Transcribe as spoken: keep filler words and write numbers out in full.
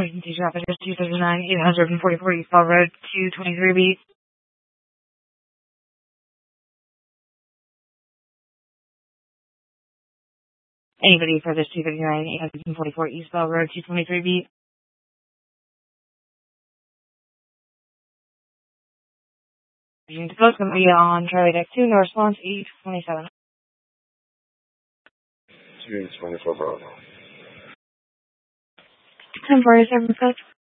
Agency traffic is two thirty-nine, eight forty-four Eastbound Road, two twenty-three B. Anybody for this two thirty-nine, eight forty-four Eastbound Road, two twenty-three B. Agent Post going to be on Charlie Deck two, no response, eight twenty-seven. two twenty-four Bravo. ten forty-seven,